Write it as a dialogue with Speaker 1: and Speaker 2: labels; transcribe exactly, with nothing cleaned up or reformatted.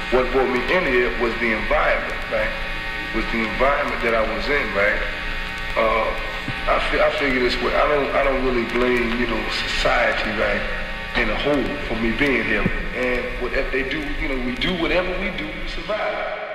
Speaker 1: what brought me in here was the environment, right? Was the environment that I was in, right? Uh, I, fi- I figure this way. I don't I don't really blame, you know, society, right, in a whole for me being here. And what if they do, you know, we do whatever we do to survive.